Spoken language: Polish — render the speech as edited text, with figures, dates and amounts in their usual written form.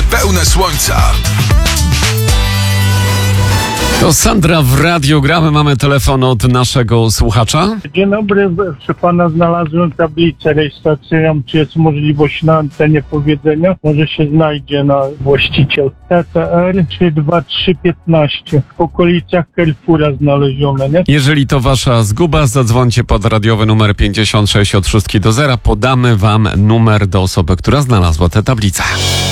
pełne słońca. To Sandra w radiu gramy. Mamy telefon od naszego słuchacza. Dzień dobry, proszę pana, znalazłem tablicę rejestracyjną. Czy jest możliwość na antenie powiedzenia? Może się znajdzie na właściciel. TTR 32315 w okolicach Carrefoura znalezione, nie? Jeżeli to wasza zguba, zadzwońcie pod radiowy numer 56 od 6 do 0. Podamy wam numer do osoby, która znalazła tę tablicę.